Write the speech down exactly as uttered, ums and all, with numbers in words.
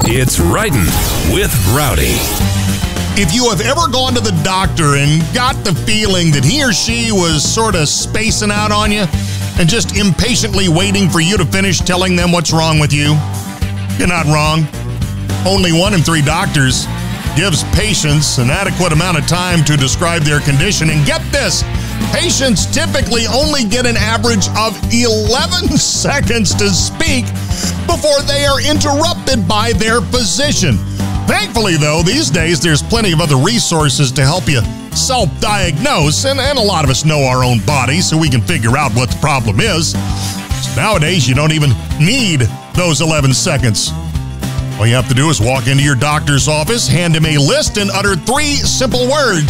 It's Writing with Rowdy. If you have ever gone to the doctor and got the feeling that he or she was sort of spacing out on you and just impatiently waiting for you to finish telling them what's wrong with you, you're not wrong. Only one in three doctors gives patients an adequate amount of time to describe their condition. And get this, patients typically only get an average of eleven seconds to speak before they are interrupted by their physician. Thankfully, though, these days there's plenty of other resources to help you self-diagnose, and, and a lot of us know our own bodies, so we can figure out what the problem is. So nowadays, you don't even need those eleven seconds. All you have to do is walk into your doctor's office, hand him a list, and utter three simple words.